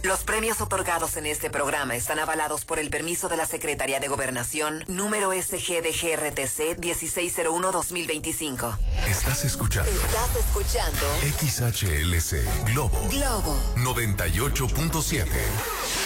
Los premios otorgados en este programa están avalados por el permiso de la Secretaría de Gobernación, número SG-DGRTC 1601-2025. Estás escuchando XHLC Globo Globo 98.7.